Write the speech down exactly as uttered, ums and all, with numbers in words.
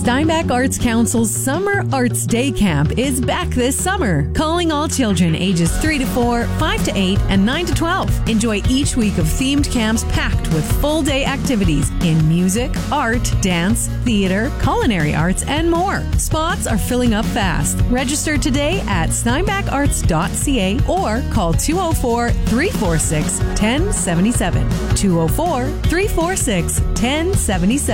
Steinbach Arts Council's Summer Arts Day Camp is back this summer, calling all children ages three to four, five to eight, and nine to twelve. Enjoy each week of themed camps packed with full-day activities in music, art, dance, theater, culinary arts, and more. Spots are filling up fast. Register today at steinbach arts dot c a or call two oh four, three four six, one oh seven seven. two oh four, three four six, one oh seven seven.